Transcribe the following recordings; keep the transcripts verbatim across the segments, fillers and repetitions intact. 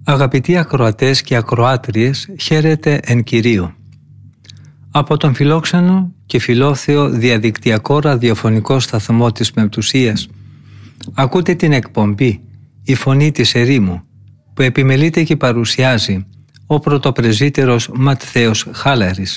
Αγαπητοί ακροατές και ακροάτριες, χαίρετε εν Κυρίω. Από τον φιλόξενο και φιλόθεο διαδικτυακό ραδιοφωνικό σταθμό της Πεμπτουσίας ακούτε την εκπομπή «Η Φωνή της Ερήμου» που επιμελείται και παρουσιάζει ο πρωτοπρεσβύτερος Ματθαίος Χάλαρης.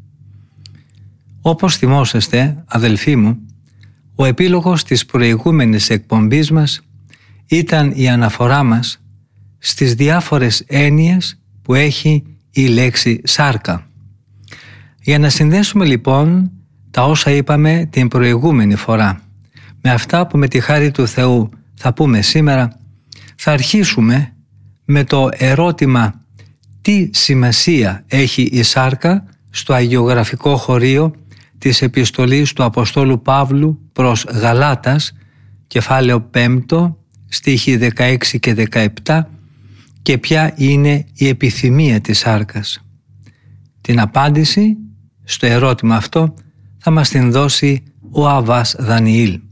Όπως θυμόσαστε, αδελφοί μου, ο επίλογος της προηγούμενης εκπομπής μας ήταν η αναφορά μας στις διάφορες έννοιες που έχει η λέξη σάρκα. Για να συνδέσουμε λοιπόν τα όσα είπαμε την προηγούμενη φορά με αυτά που με τη χάρη του Θεού θα πούμε σήμερα, θα αρχίσουμε με το ερώτημα τι σημασία έχει η σάρκα στο αγιογραφικό χωρίο της επιστολής του Αποστόλου Παύλου προς Γαλάτας, κεφάλαιο πέμπτο, στίχοι δεκαέξι και δεκαεπτά, και ποια είναι η επιθυμία της σάρκας. Την απάντηση στο ερώτημα αυτό θα μας την δώσει ο Αββάς Δανιήλ.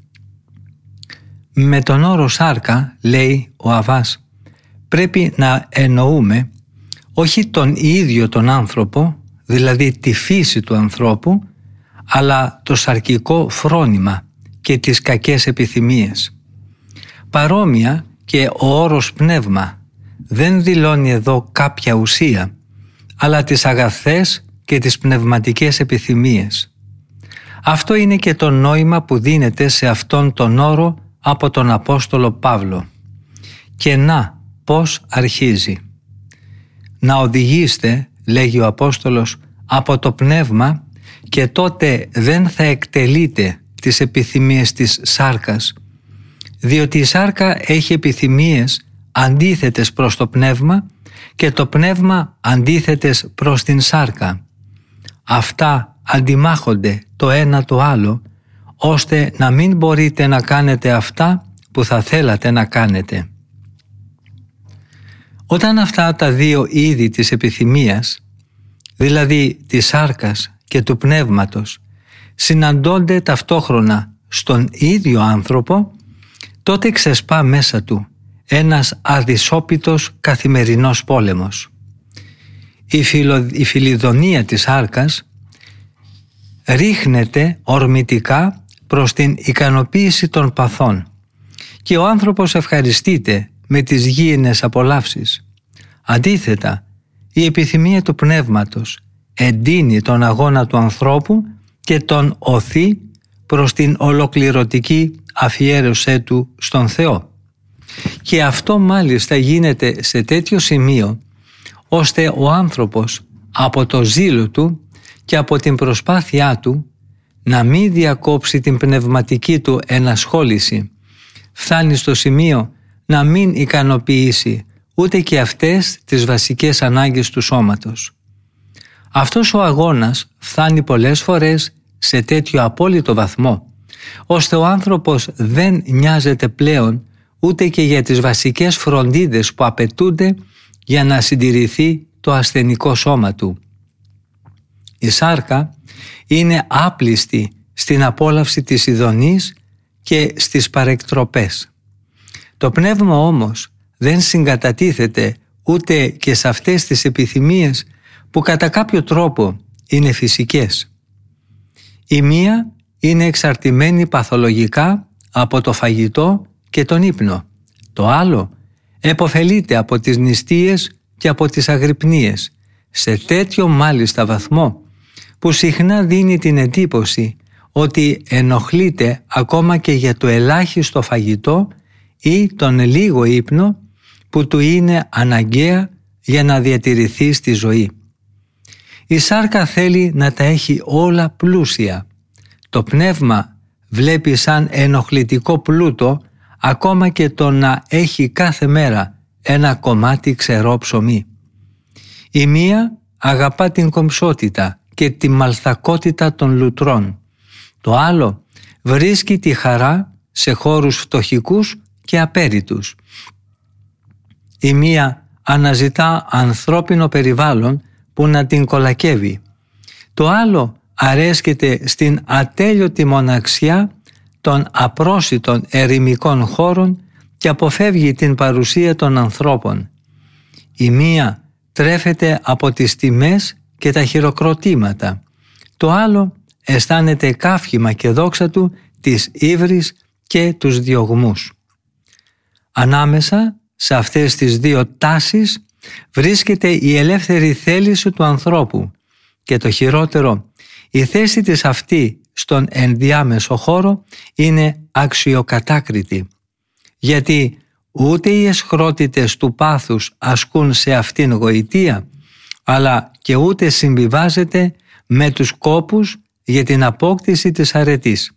Με τον όρο σάρκα, λέει ο Αββάς, πρέπει να εννοούμε όχι τον ίδιο τον άνθρωπο, δηλαδή τη φύση του ανθρώπου, αλλά το σαρκικό φρόνημα και τις κακές επιθυμίες. Παρόμοια και ο όρος πνεύμα δεν δηλώνει εδώ κάποια ουσία, αλλά τις αγαθές και τις πνευματικές επιθυμίες. Αυτό είναι και το νόημα που δίνεται σε αυτόν τον όρο από τον Απόστολο Παύλο. Και να, πώς αρχίζει. Να οδηγήστε, λέγει ο Απόστολος, από το πνεύμα και τότε δεν θα εκτελείτε τις επιθυμίες της σάρκας, διότι η σάρκα έχει επιθυμίες αντίθετες προς το πνεύμα και το πνεύμα αντίθετες προς την σάρκα. Αυτά αντιμάχονται το ένα το άλλο, ώστε να μην μπορείτε να κάνετε αυτά που θα θέλατε να κάνετε. Όταν αυτά τα δύο είδη της επιθυμίας, δηλαδή της σάρκας και του πνεύματος, συναντώνται ταυτόχρονα στον ίδιο άνθρωπο, τότε ξεσπά μέσα του ένας αδυσόπιτος καθημερινός πόλεμος. Η, φιλο, η φιλιδονία της σάρκας ρίχνεται ορμητικά προς την ικανοποίηση των παθών και ο άνθρωπος ευχαριστείται με τις γήινες απολαύσεις. Αντίθετα, η επιθυμία του πνεύματος εντείνει τον αγώνα του ανθρώπου και τον οθεί προς την ολοκληρωτική αφιέρωσή του στον Θεό. Και αυτό μάλιστα γίνεται σε τέτοιο σημείο, ώστε ο άνθρωπος από το ζήλο του και από την προσπάθειά του να μην διακόψει την πνευματική του ενασχόληση, φτάνει στο σημείο να μην ικανοποιήσει ούτε και αυτές τις βασικές ανάγκες του σώματος. Αυτός ο αγώνας φτάνει πολλές φορές σε τέτοιο απόλυτο βαθμό, ώστε ο άνθρωπος δεν νοιάζεται πλέον ούτε και για τις βασικές φροντίδες που απαιτούνται για να συντηρηθεί το ασθενικό σώμα του. Η σάρκα είναι άπλιστη στην απόλαυση της ειδονής και στις παρεκτροπές. Το πνεύμα όμως δεν συγκατατίθεται ούτε και σε αυτές τις επιθυμίες που κατά κάποιο τρόπο είναι φυσικές. Η μία είναι εξαρτημένη παθολογικά από το φαγητό και τον ύπνο. Το άλλο επωφελείται από τις νηστείες και από τις αγρυπνίες, σε τέτοιο μάλιστα βαθμό που συχνά δίνει την εντύπωση ότι ενοχλείται ακόμα και για το ελάχιστο φαγητό ή τον λίγο ύπνο που του είναι αναγκαία για να διατηρηθεί στη ζωή. Η σάρκα θέλει να τα έχει όλα πλούσια. Το πνεύμα βλέπει σαν ενοχλητικό πλούτο ακόμα και το να έχει κάθε μέρα ένα κομμάτι ξερό ψωμί. Η μία αγαπά την κομψότητα και τη μαλθακότητα των λουτρών. Το άλλο βρίσκει τη χαρά σε χώρους φτωχικούς και απέριτους. Η μία αναζητά ανθρώπινο περιβάλλον που να την κολακεύει. Το άλλο αρέσκεται στην ατέλειωτη μοναξιά των απρόσιτων ερημικών χώρων και αποφεύγει την παρουσία των ανθρώπων. Η μία τρέφεται από τις τιμές και τα χειροκροτήματα. Το άλλο αισθάνεται καύχημα και δόξα του της ύβρις και τους διωγμούς. Ανάμεσα σε αυτές τις δύο τάσεις βρίσκεται η ελεύθερη θέληση του ανθρώπου και το χειρότερο, η θέση της αυτή στον ενδιάμεσο χώρο είναι αξιοκατάκριτη, γιατί ούτε οι αισχρότητες του πάθους ασκούν σε αυτήν γοητεία, αλλά και ούτε συμβιβάζεται με τους κόπους για την απόκτηση της αρετής.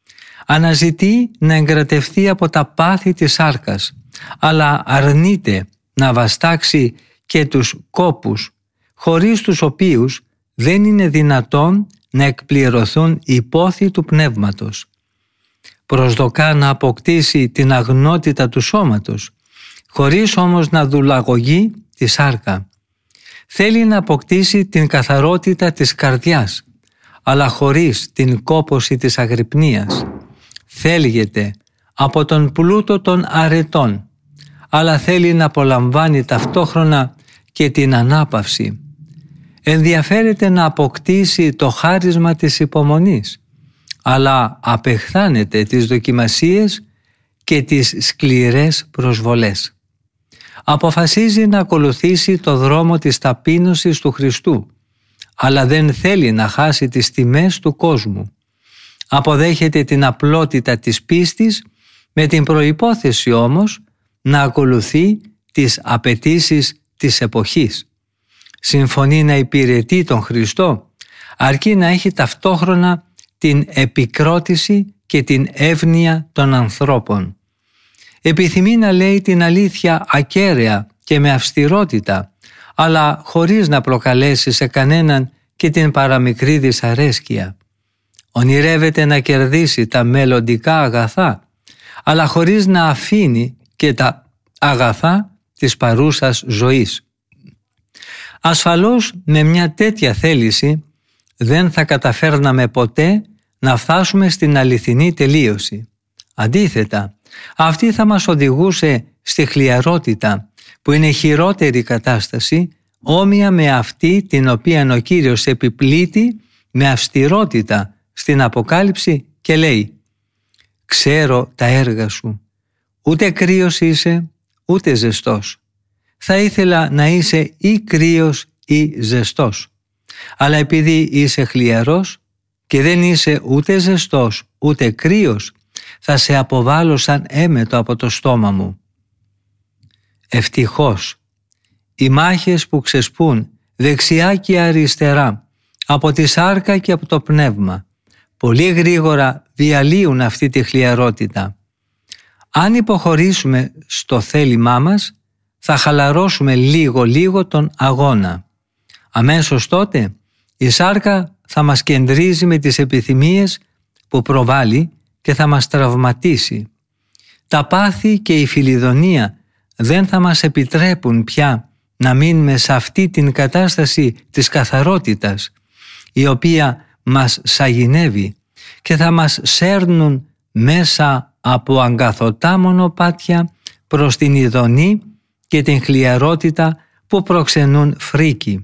Αναζητεί να εγκρατευτεί από τα πάθη της σάρκας, αλλά αρνείται να βαστάξει και τους κόπους, χωρίς τους οποίους δεν είναι δυνατόν να εκπληρωθούν οι πόθοι του πνεύματος. Προσδοκά να αποκτήσει την αγνότητα του σώματος, χωρίς όμως να δουλαγωγεί τη σάρκα. Θέλει να αποκτήσει την καθαρότητα της καρδιάς, αλλά χωρίς την κόπωση της αγρυπνίας. Θέλγεται από τον πλούτο των αρετών, αλλά θέλει να απολαμβάνει ταυτόχρονα και την ανάπαυση. Ενδιαφέρεται να αποκτήσει το χάρισμα της υπομονής, αλλά απεχθάνεται τις δοκιμασίες και τις σκληρές προσβολές. Αποφασίζει να ακολουθήσει το δρόμο της ταπείνωσης του Χριστού, αλλά δεν θέλει να χάσει τις τιμές του κόσμου. Αποδέχεται την απλότητα της πίστης, με την προϋπόθεση όμως να ακολουθεί τις απαιτήσεις της εποχής. Συμφωνεί να υπηρετεί τον Χριστό, αρκεί να έχει ταυτόχρονα την επικρότηση και την εύνοια των ανθρώπων. Επιθυμεί να λέει την αλήθεια ακέραια και με αυστηρότητα, αλλά χωρίς να προκαλέσει σε κανέναν και την παραμικρή δυσαρέσκεια. Ονειρεύεται να κερδίσει τα μελλοντικά αγαθά, αλλά χωρίς να αφήνει και τα αγαθά της παρούσας ζωής. Ασφαλώς με μια τέτοια θέληση δεν θα καταφέρναμε ποτέ να φτάσουμε στην αληθινή τελείωση. Αντίθετα, αυτή θα μας οδηγούσε στη χλιαρότητα, που είναι χειρότερη κατάσταση, όμοια με αυτή την οποία ο Κύριος επιπλήττει με αυστηρότητα στην Αποκάλυψη και λέει «Ξέρω τα έργα σου, ούτε κρύος είσαι, ούτε ζεστός. Θα ήθελα να είσαι ή κρύος ή ζεστός. Αλλά επειδή είσαι χλιαρός και δεν είσαι ούτε ζεστός ούτε κρύος, θα σε αποβάλω σαν έμετο από το στόμα μου». Ευτυχώς, οι μάχες που ξεσπούν δεξιά και αριστερά, από τη σάρκα και από το πνεύμα, πολύ γρήγορα διαλύουν αυτή τη χλιαρότητα. Αν υποχωρήσουμε στο θέλημά μας, θα χαλαρώσουμε λίγο-λίγο τον αγώνα. Αμέσως τότε η σάρκα θα μας κεντρίζει με τις επιθυμίες που προβάλλει και θα μας τραυματίσει. Τα πάθη και η φιλιδονία δεν θα μας επιτρέπουν πια να μείνουμε σε αυτή την κατάσταση της καθαρότητας, η οποία μας σαγηνεύει και θα μας σέρνουν μέσα από αγκαθωτά μονοπάτια προς την ειδονή και την χλιαρότητα που προξενούν φρίκη.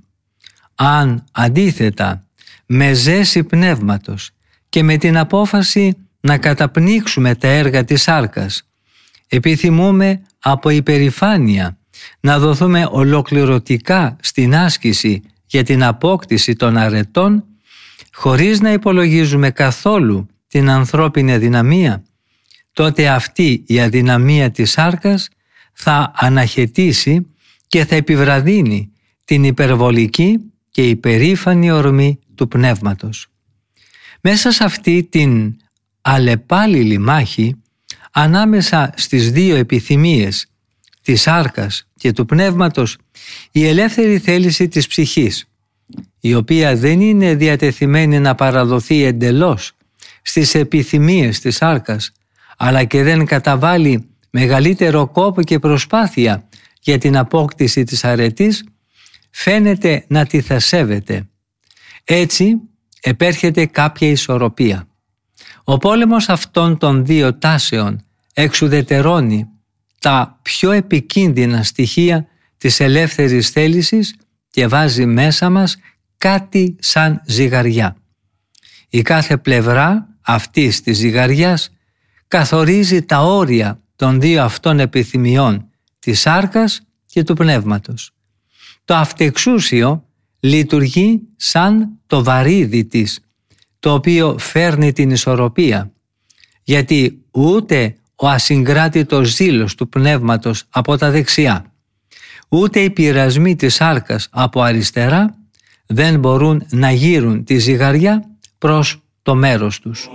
Αν αντίθετα με ζέση πνεύματος και με την απόφαση να καταπνίξουμε τα έργα της σάρκας, επιθυμούμε από υπερηφάνεια να δοθούμε ολοκληρωτικά στην άσκηση για την απόκτηση των αρετών, χωρίς να υπολογίζουμε καθόλου την ανθρώπινη αδυναμία, τότε αυτή η αδυναμία της σάρκας θα αναχαιτήσει και θα επιβραδύνει την υπερβολική και υπερήφανη ορμή του πνεύματος. Μέσα σε αυτή την αλλεπάλληλη μάχη ανάμεσα στις δύο επιθυμίες της σάρκας και του πνεύματος, η ελεύθερη θέληση της ψυχής, η οποία δεν είναι διατεθειμένη να παραδοθεί εντελώς στις επιθυμίες της σάρκας, αλλά και δεν καταβάλει μεγαλύτερο κόπο και προσπάθεια για την απόκτηση της αρετής, φαίνεται να τη θα σέβεται. Έτσι επέρχεται κάποια ισορροπία. Ο πόλεμος αυτών των δύο τάσεων εξουδετερώνει τα πιο επικίνδυνα στοιχεία της ελεύθερης θέλησης και βάζει μέσα μας κάτι σαν ζυγαριά. Η κάθε πλευρά αυτής της ζυγαριάς καθορίζει τα όρια των δύο αυτών επιθυμιών, της σάρκας και του πνεύματος. Το αυτεξούσιο λειτουργεί σαν το βαρύδι της, το οποίο φέρνει την ισορροπία, γιατί ούτε ο ασυγκράτητος ζήλος του πνεύματος από τα δεξιά, ούτε οι πειρασμοί της σάρκας από αριστερά δεν μπορούν να γύρουν τη ζυγαριά προς το μέρος τους.